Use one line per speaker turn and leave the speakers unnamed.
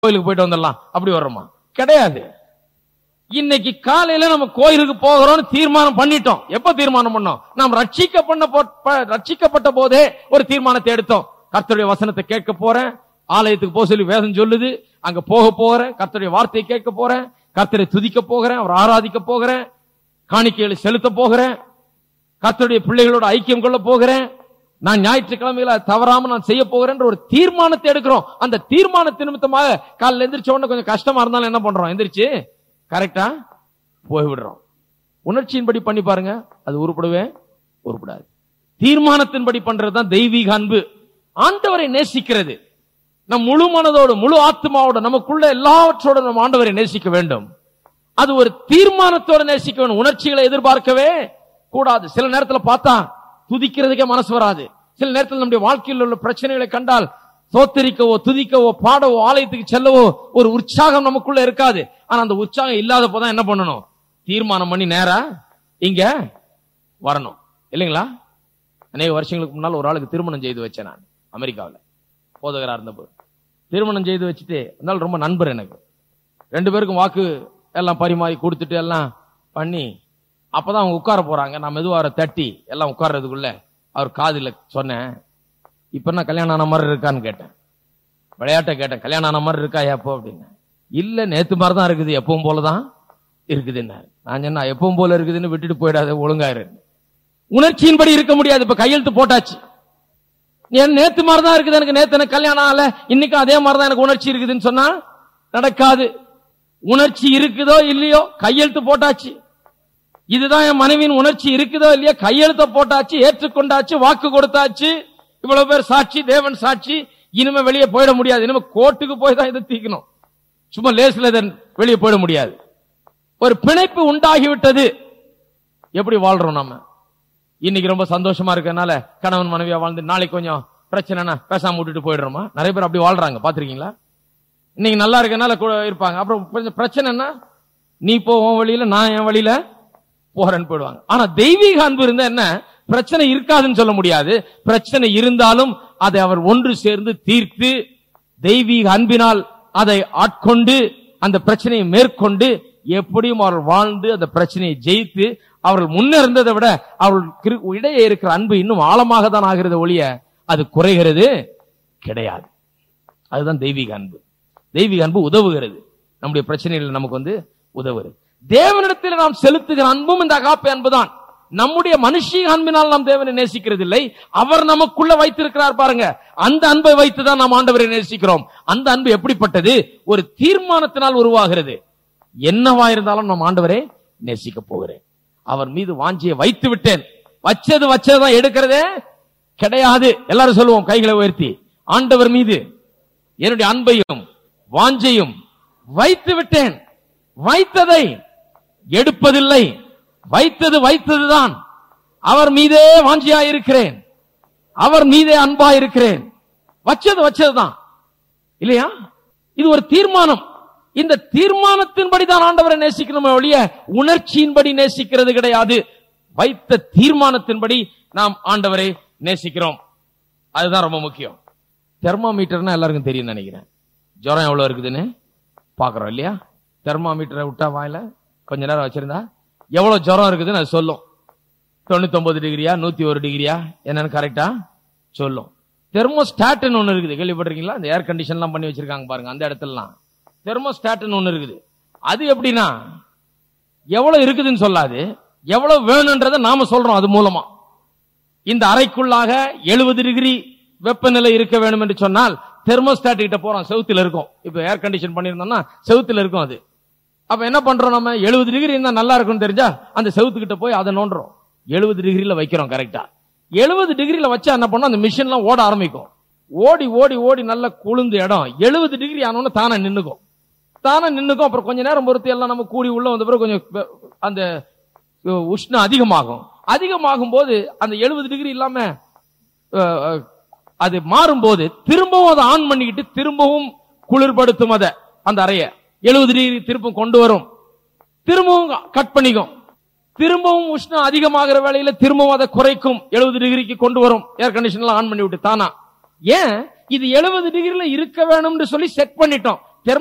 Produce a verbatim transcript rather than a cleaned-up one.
கோயிலுக்கு போயிட்டு வந்துடலாம் அப்படி வர்றோமா? கிடையாது. இன்னைக்கு காலையில நம்ம கோயிலுக்கு போகிறோம்னு தீர்மானம் பண்ணிட்டோம். எப்ப தீர்மானம் பண்ணோம்? நாம் ரட்சிக்கப்பட்ட ரட்சிக்கப்பட்ட போதே ஒரு தீர்மானத்தை எடுத்தோம். கர்த்தருடைய வசனத்தை கேட்க போறேன், ஆலயத்துக்கு போக சொல்லி வேதம் சொல்லுது, அங்க போக போறேன், கர்த்தருடைய வார்த்தையை கேட்க போறேன், கர்த்தரை துதிக்க போகிறேன், அவர் ஆராதிக்க போகிறேன், காணிக்கைகளை செலுத்த போகிறேன், கர்த்தருடைய பிள்ளைகளோட ஐக்கியம் கொள்ள போகிறேன், நான் ஞாயிற்றுக்கிழமையில தவறாம நான் செய்ய போகிறேன் ஒரு தீர்மானத்தை எடுக்கிறோம். அந்த தீர்மானத்தின் நிமித்தமாக காலையில் எந்திரிச்ச உடனே கொஞ்சம் கஷ்டமா இருந்தாலும் என்ன பண்றோம்? எந்திரிச்சு கரெக்டா போய்விடுறோம். உணர்ச்சியின்படி பண்ணி பாருங்க, அது உருப்படவே உருப்படாது. தீர்மானத்தின்படி பண்றதுதான் தெய்வீக அன்பு. ஆண்டவரை நேசிக்கிறது நம் முழு மனதோடு முழு ஆத்மாவோட நமக்குள்ள எல்லாவற்றோட நம்ம ஆண்டவரை நேசிக்க வேண்டும். அது ஒரு தீர்மானத்தோட நேசிக்க வேண்டும். உணர்ச்சிகளை எதிர்பார்க்கவே கூடாது. சில நேரத்தில் பார்த்தா துதிக்கிறதுக்கே மனசு வராது. சில நேரத்தில் நம்முடைய வாழ்க்கையில் உள்ள பிரச்சனைகளை கண்டால் தோத்தரிக்கவோ துதிக்கவோ பாடவோ ஆலயத்துக்கு செல்லவோ ஒரு உற்சாகம் நமக்குள்ள இருக்காது. ஆனா அந்த உற்சாகம் இல்லாத போதான் என்ன பண்ணணும்? தீர்மானம் பண்ணி நேரா இங்க வரணும். இல்லைங்களா? அநேக வருஷங்களுக்கு முன்னால் ஒரு ஆளுக்கு திருமணம் செய்து வச்சேன். நான் அமெரிக்காவில் போதகரா இருந்தபோது திருமணம் செய்து வச்சுட்டு அதனால ரொம்ப நண்பர் எனக்கு. ரெண்டு பேருக்கும் வாக்கு எல்லாம் பரிமாறி கொடுத்துட்டு எல்லாம் பண்ணி அப்பதான் அவங்க உட்கார போறாங்க. நான் மெதுவார தட்டி எல்லாம் உட்கார்றதுக்குள்ள அவர் காதுல சொன்னேன், இப்ப என்ன கல்யாணம் ஆன மாதிரி இருக்கான்னு கேட்டேன். விளையாட்ட கேட்டேன், கல்யாணம் ஆன மாதிரி இருக்கா எப்போ அப்படின்னு. இல்ல நேத்து மாதிரிதான் இருக்குது, எப்பவும் போலதான் இருக்குதுன்னு. நான் சொன்னா எப்பவும் போல இருக்குதுன்னு விட்டுட்டு போயிடாத, ஒழுங்காயிரு. உணர்ச்சியின்படி இருக்க முடியாது. இப்ப கையெழுத்து போட்டாச்சு. நேத்து மாதிரிதான் இருக்குது, எனக்கு நேத்து எனக்கு கல்யாணம் ஆகல, இன்னைக்கு அதே மாதிரிதான் எனக்கு உணர்ச்சி இருக்குதுன்னு சொன்னா நடக்காது. உணர்ச்சி இருக்குதோ இல்லையோ கையெழுத்து போட்டாச்சு. இதுதான் என் மனைவியின் உணர்ச்சி இருக்குதோ இல்லையோ கையெழுத்த போட்டாச்சு, ஏற்றுக்கொண்டாச்சு, வாக்கு கொடுத்தாச்சு. இவ்வளவு பேர் சாட்சி, தேவன் சாட்சி. இனிமே வெளியே போயிட முடியாது. இனிமே கோர்ட்டுக்கு போய் தான் இதை தீக்கணும். சும்மா லேஸ்ல வெளியே போயிட முடியாது. ஒரு பிணைப்பு உண்டாகிவிட்டது. எப்படி வாழ்றோம் நம்ம? இன்னைக்கு ரொம்ப சந்தோஷமா இருக்கனால கணவன் மனைவியா வாழ்ந்து நாளைக்கு கொஞ்சம் பிரச்சனைனா பேசாம விட்டுட்டு போயிடுறோமா? நிறைய பேர் அப்படி வாழ்றாங்க, பாத்திருக்கீங்களா? இன்னைக்கு நல்லா இருக்கனால இருப்பாங்க, அப்புறம் கொஞ்சம் பிரச்சனைனா நீ போ உன் வழியில, நான் என் வழியில போறேன்னு போயிடுவாங்க. ஆனா தெய்வீக அன்பு இருந்தா என்ன? பிரச்சனை இருக்காதுன்னு சொல்ல முடியாது. பிரச்சனை இருந்தாலும் அதை அவர் ஒன்று சேர்ந்து தீர்த்து தெய்வீக அன்பினால் அதை ஆட்கொண்டு அந்த பிரச்சனையை மேற்கொண்டு எப்படியும் அவர்கள் வாழ்ந்து அந்த பிரச்சனையை ஜெயித்து அவர்கள் முன்னேறதை விட அவர்கள் இடையே இருக்கிற அன்பு இன்னும் ஆழமாக தான் ஆகிறது ஒழிய அது குறைகிறது கிடையாது. அதுதான் தெய்வீக அன்பு. தெய்வீக அன்பு உதவுகிறது, நம்முடைய பிரச்சனைகள் நமக்கு வந்து உதவுகிறது. தேவனிடத்தில் நாம் செலுத்துகிற அன்பும் இந்த அகாப்பை அன்புதான். நம்முடைய மனுஷீக அன்பினால் நாம் தேவனை நேசிக்கிறது இல்லை, அவர் நமக்குள்ள வைத்திருக்கிறார் பாருங்க. அந்த அன்பை வைத்துதான் நாம் ஆண்டவரை நேசிக்கிறோம். அந்த அன்பு எப்படிப்பட்டது? ஒரு தீர்மானத்தினால் உருவாகிறது. என்னவா இருந்தாலும் நாம் ஆண்டவரை நேசிக்க போகிறேன். அவர் மீது வாஞ்சியை வைத்து விட்டேன். வச்சது வச்சதுதான் எடுக்கிறதே கிடையாது. எல்லாரும் சொல்லுவோம் கைகளை உயர்த்தி, ஆண்டவர் மீது என்னுடைய அன்பையும் வாஞ்சையும் வைத்து விட்டேன். வைத்ததை எடுப்பதில்லை, வைத்தது வைத்ததுதான். அவர் மீதே வாஞ்சியா இருக்கிறேன், அவர் மீதே அன்பா இருக்கிறேன். வச்சது வச்சதுதான் இல்லையா? இது ஒரு தீர்மானம். இந்த தீர்மானத்தின்படிதான் ஆண்டவரை நேசிக்கணும் ஒழிய உணர்ச்சியின்படி நேசிக்கிறது கிடையாது. வைத்த தீர்மானத்தின்படி நாம் ஆண்டவரை நேசிக்கிறோம். அதுதான் ரொம்ப முக்கியம். தெர்மாமீட்டர்னா எல்லாருக்கும் தெரியும் நினைக்கிறேன். ஜுரம் எவ்வளவு இருக்குதுன்னு பாக்குறோம் இல்லையா? தெர்மாமீட்டரை விட்டா வாயில கொஞ்ச நேரம் வச்சிருந்தா எவ்வளவு ஜுரம் இருக்குதுன்னு அது சொல்லும். தொண்ணூத்தி ஒன்பது டிகிரியா நூத்தி ஒரு டிகிரியா என்னன்னு கரெக்டா சொல்லும். தெர்மோஸ்டாட்னு ஒண்ணு இருக்குது, கேள்விப்பட்டிருக்கீங்களா? இந்த ஏர் கண்டிஷன் எல்லாம் பண்ணி வச்சிருக்காங்க பாருங்க, அந்த இடத்துலலாம் தெர்மோஸ்டாட்னு ஒண்ணு இருக்குது. அது எப்படின்னா எவ்வளவு இருக்குதுன்னு சொல்லாது, எவ்வளவு வேணும்ன்றதை நாம சொல்றோம். அது மூலமா இந்த அறைக்குள்ளாக எழுபது டிகிரி வெப்பநிலை இருக்க வேண்டும் என்று சொன்னால் தெர்மோஸ்டாட் கிட்ட போறோம், செவுத்துல இருக்கும். இப்ப ஏர் கண்டிஷன் பண்ணிருந்தோம்னா செவுத்துல இருக்கும். அது அப்ப என்ன பண்றோம்? நம்ம எழுபது டிகிரி இருந்தா நல்லா இருக்கும்னு தெரிஞ்சா அந்த செவுத்துக்கிட்ட போய் அதை நோண்டுறோம். எழுபது டிகிரில வைக்கிறோம். கரெக்டா எழுபது டிகிரில வச்சா என்ன பண்ணோம்? அந்த மிஷின் எல்லாம் ஓட ஆரம்பிக்கும். ஓடி ஓடி ஓடி நல்ல குளிர்ந்த இடம் எழுபது டிகிரி ஆனோன்னு தானே நின்னுக்கும். தானே நின்னுக்கும். அப்புறம் கொஞ்ச நேரம் பொறுத்து எல்லாம் நம்ம கூடி உள்ள வந்த பிறகு கொஞ்சம் அந்த உஷ்ணம் அதிகமாகும். அதிகமாகும் போது அந்த எழுபது டிகிரி இல்லாம அது மாறும் போது திரும்பவும் அதை ஆன் பண்ணிக்கிட்டு திரும்பவும் குளிர்படுத்தும். அதை அந்த அறைய எழுபது டிகிரி திரும்ப கொண்டு வரும், திரும்பவும் கட் பண்ணிக்கும், திரும்பவும் உஷ்ணம் அதிகமாகிற வேளையில திரும்பவும் அதை குறைக்கும், எழுபது டிகிரிக்கு கொண்டு வரும். ஏர் கண்டிஷன் ஆன் பண்ணி விட்டு தானா. ஏன்? இது எழுபது டிகிரில இருக்க வேணும்னு சொல்லி செட் பண்ணிட்டோம்.